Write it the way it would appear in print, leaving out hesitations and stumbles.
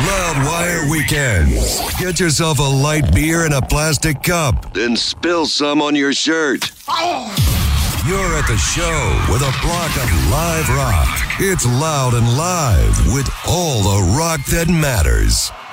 Loudwire Weekends. Get yourself a light beer in a plastic cup, then spill some on your shirt. You're at the show with a block of live rock. It's loud and live with all the rock that matters.